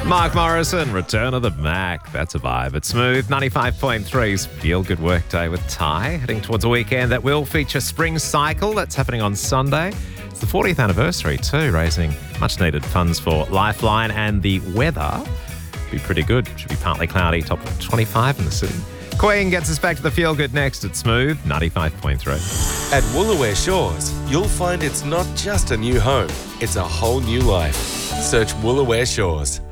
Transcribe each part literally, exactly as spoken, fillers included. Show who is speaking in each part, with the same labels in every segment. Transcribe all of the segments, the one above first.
Speaker 1: Mark Morrison, Return of the Mac. That's a vibe. It's Smooth. ninety-five point three's Feel Good Workday with Ty. Heading towards a weekend that will feature Spring Cycle. That's happening on Sunday. It's the fortieth anniversary too, raising much needed funds for Lifeline, and the weather be pretty good. Should be partly cloudy, top of twenty-five in the city. Queen gets us back to the Feel Good next. It's Smooth, ninety-five point three.
Speaker 2: At Woolaware Shores, you'll find it's not just a new home, it's a whole new life. Search Woolaware Shores.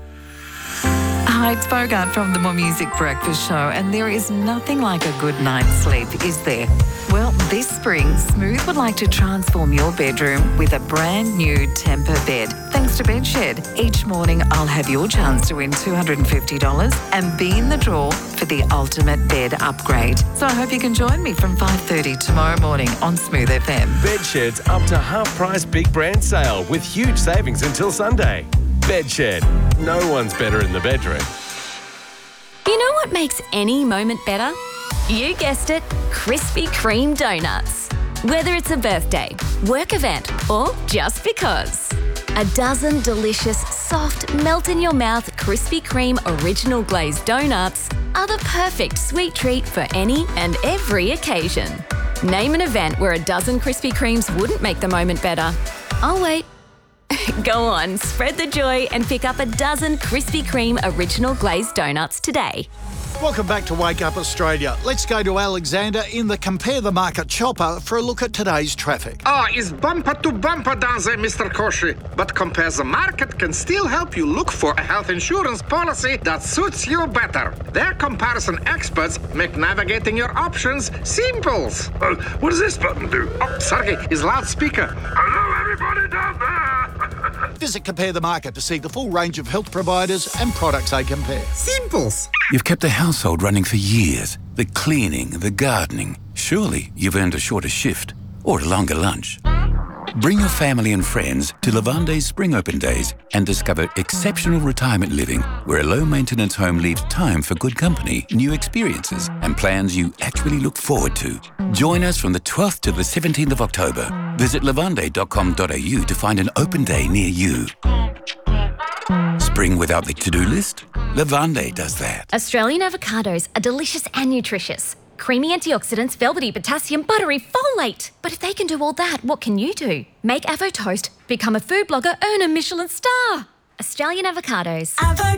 Speaker 3: Hi, it's Bogart from the More Music Breakfast Show, and there is nothing like a good night's sleep, is there? Well, this spring, Smooth would like to transform your bedroom with a brand new Tempur bed. Thanks to Bedshed, each morning I'll have your chance to win two hundred fifty dollars and be in the draw for the ultimate bed upgrade. So I hope you can join me from five thirty tomorrow morning on Smooth F M.
Speaker 2: Bedshed's up to half-price big brand sale with huge savings until Sunday. Bedshed. No one's better in the bedroom.
Speaker 4: You know what makes any moment better? You guessed it, Krispy Kreme donuts. Whether it's a birthday, work event, or just because. A dozen delicious, soft, melt-in-your-mouth Krispy Kreme original glazed donuts are the perfect sweet treat for any and every occasion. Name an event where a dozen Krispy Kremes wouldn't make the moment better. I'll wait. Go on, spread the joy and pick up a dozen Krispy Kreme original glazed donuts today.
Speaker 5: Welcome back to Wake Up Australia. Let's go to Alexander in the Compare the Market chopper for a look at today's traffic.
Speaker 6: Ah, it's bumper to bumper down there, Mister Koshi. But Compare the Market can still help you look for a health insurance policy that suits you better. Their comparison experts make navigating your options simple. Uh, what does this button do? Oh, sorry, it's loudspeaker. Hello, everybody down there.
Speaker 5: Visit Compare the Market to see the full range of health providers and products they compare.
Speaker 6: Simples.
Speaker 7: You've kept the household running for years. The cleaning, the gardening. Surely you've earned a shorter shift or a longer lunch. Bring your family and friends to Lavande's Spring Open Days and discover exceptional retirement living where a low-maintenance home leaves time for good company, new experiences and plans you actually look forward to. Join us from the twelfth to the seventeenth of October. Visit lavande dot com dot a u to find an open day near you. Spring without the to-do list? Lavande does that.
Speaker 4: Australian avocados are delicious and nutritious. Creamy antioxidants, velvety potassium, buttery folate. But if they can do all that, what can you do? Make Avo Toast, become a food blogger, earn a Michelin star. Australian avocados.
Speaker 8: Avo